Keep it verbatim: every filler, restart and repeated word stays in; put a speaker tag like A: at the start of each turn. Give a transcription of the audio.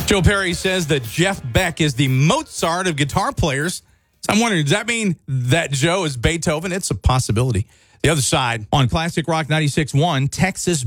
A: Joe Perry says that Jeff Beck is the Mozart of guitar players. So I'm wondering, does that mean that Joe is Beethoven? It's a possibility. The other side.
B: On Classic Rock ninety-six point one, Texas